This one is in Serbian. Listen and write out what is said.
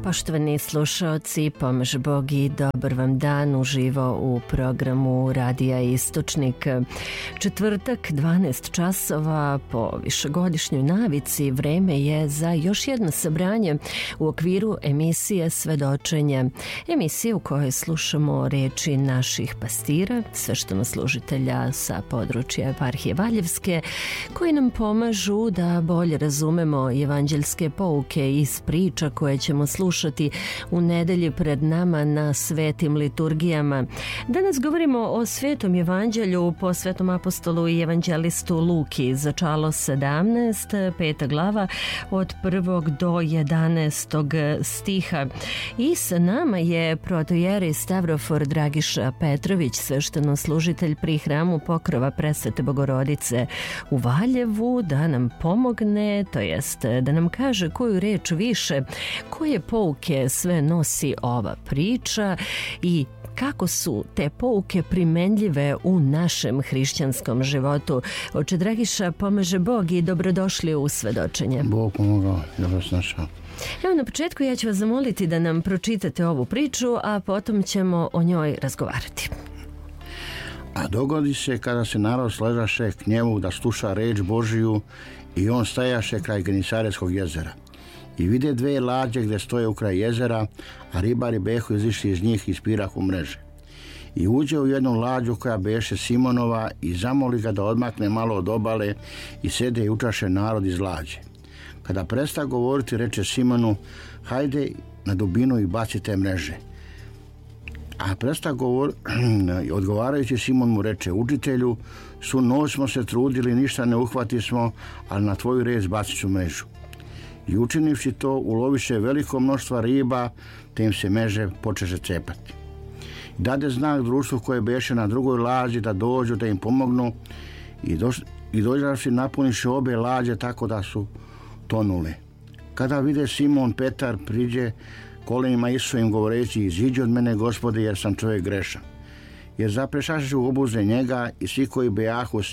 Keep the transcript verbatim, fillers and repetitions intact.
Poštovani slušaoci, pomože Bog i dobar vam dan uživo u programu Radija Istočnik. Četvrtak, dvanaest časova, po višegodišnjoj navici vreme je za još jedno sabranje u okviru emisije Svedočenje. Emisije u kojoj slušamo reči naših pastira, sveštenoslužitelja sa područja eparhije Valjevske, koji nam pomažu da bolje razumemo evanđeljske pouke iz priča koje ćemo slušati u nedelji pred nama na svetim liturgijama. Danas govorimo o svetom evanđelju po svetom apostolu i evanđelistu Luki, začalo sedamnaest, peta glava od prvog do jedanaestog stiha. I sa nama je protoijerej Stavrofor Dragiša Petrović, sveštenoslužitelj pri hramu Pokrova Presvete Bogorodice u Valjevu, da nam pomogne, to jest da nam kaže koju reč više, koje pouke sve nosi ova priča i kako su te pouke primenljive u našem hrišćanskom životu. Oče Dragiša, pomaže Bog i dobrodošli u Svedočenje. Bog pomogao, dobro vas našao. Evo, na početku ja ću vas zamoliti da nam pročitate ovu priču, a potom ćemo o njoj razgovarati. A dogodi se kada se narod sležaše k njemu da sluša reč Božiju i on stajaše kraj Genisareskog jezera. I vide dve lađe gdje stoje u kraj jezera, a ribari behu izišli iz njih i ispirahu mreže. I uđe u jednu lađu koja beše Simonova i zamoli ga da odmakne malo od obale i sede i učaše narod iz lađe. Kada presta govoriti, reče Simonu, hajde na dubinu i bacite mreže. A presta govor, odgovarajući Simon mu reče, učitelju, svu noć smo se trudili, ništa ne uhvati smo, ali na tvoju reč bacit ću mrežu. I učinivši to, uloviše veliko mnoštvo riba, te im se mreže počeše cepati. Dade znak društvu koje beše na drugoj lađi da dođu, da im pomognu, i, doš, i dođavši napuniše obe lađe tako da su tonule. Kada vide Simon Petar priđe kolenima Isusovim govoreći, iziđi od mene, Gospode, jer sam čovjek grešan. Jer zaprešaše u obuze njega i svi koji bejahu s